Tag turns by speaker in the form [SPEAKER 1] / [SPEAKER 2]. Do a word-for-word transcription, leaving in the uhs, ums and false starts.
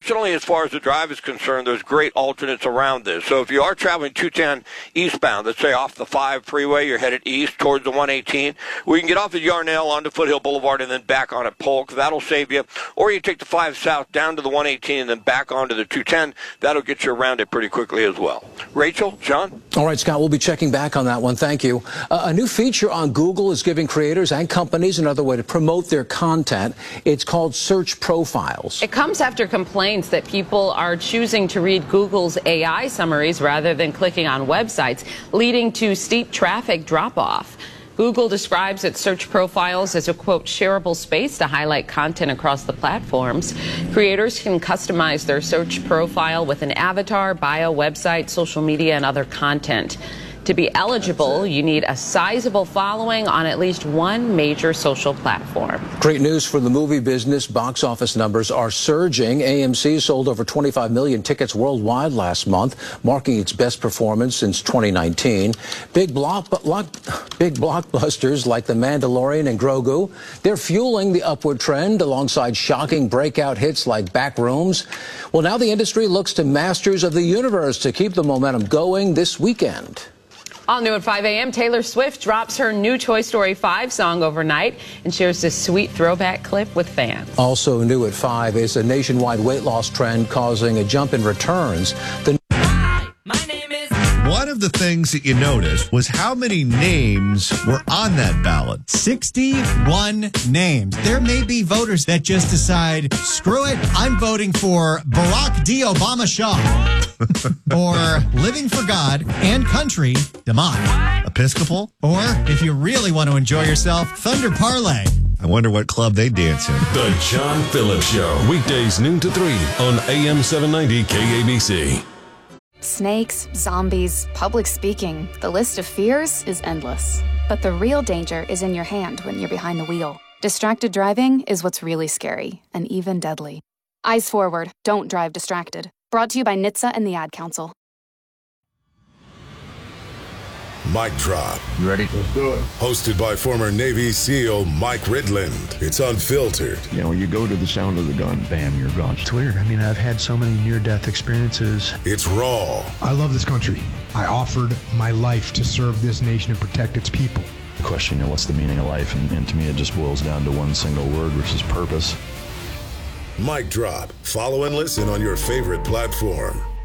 [SPEAKER 1] fortunately, as far as the drive is concerned, there's great alternates around this. So if you are traveling two ten eastbound, let's say off the five freeway, you're headed east towards the one eighteen, we can get off at Yarnell onto Foothill Boulevard and then back on at Polk. That'll save you. Or you take the five south down to the one eighteen and then back onto the two ten. That'll get you around it pretty quickly as well. Rachel, John?
[SPEAKER 2] All right, Scott, we'll be checking back on that one. Thank you. Uh, a new feature on Google is giving creators and companies another way to promote their content. It's called Search Profiles.
[SPEAKER 3] It comes after complaints that people are choosing to read Google's A I summaries rather than clicking on websites, leading to steep traffic drop-off. Google describes its Search Profiles as a, quote, shareable space to highlight content across the platforms. Creators can customize their search profile with an avatar, bio, website, social media, and other content. To be eligible, you need a sizable following on at least one major social platform.
[SPEAKER 2] Great news for the movie business. Box office numbers are surging. A M C sold over twenty-five million tickets worldwide last month, marking its best performance since twenty nineteen. Big, block, block, big blockbusters like The Mandalorian and Grogu, they're fueling the upward trend alongside shocking breakout hits like Backrooms. Well, now the industry looks to Masters of the Universe to keep the momentum going this weekend.
[SPEAKER 3] All new at five a m, Taylor Swift drops her new Toy Story five song overnight and shares this sweet throwback clip with fans.
[SPEAKER 2] Also new at five is a nationwide weight loss trend causing a jump in returns. The
[SPEAKER 4] Hi, my name is... One of the things that you noticed was how many names were on that ballot.
[SPEAKER 5] sixty-one names. There may be voters that just decide, screw it, I'm voting for Barack D. Obama Shaw. Or Living for God and Country, DeMont.
[SPEAKER 4] Episcopal?
[SPEAKER 5] Or, if you really want to enjoy yourself, Thunder Parlay.
[SPEAKER 4] I wonder what club they dance in.
[SPEAKER 6] The John Phillips Show, weekdays noon to three on A M seven ninety K A B C.
[SPEAKER 7] Snakes, zombies, public speaking. The list of fears is endless. But the real danger is in your hand when you're behind the wheel. Distracted driving is what's really scary and even deadly. Eyes forward, don't drive distracted. Brought to you by N H T S A and the Ad Council.
[SPEAKER 8] Mic Drop.
[SPEAKER 9] You ready? Let's do it.
[SPEAKER 8] Hosted by former Navy SEAL Mike Ridland. It's unfiltered.
[SPEAKER 9] You know, you go to the sound of the gun, bam, you're gone. It's weird. I mean, I've had so many near-death experiences.
[SPEAKER 8] It's raw.
[SPEAKER 10] I love this country. I offered my life to serve this nation and protect its people.
[SPEAKER 9] The question, you know, what's the meaning of life? And, and to me, it just boils down to one single word, which is purpose.
[SPEAKER 8] Mic Drop. Follow and listen on your favorite platform.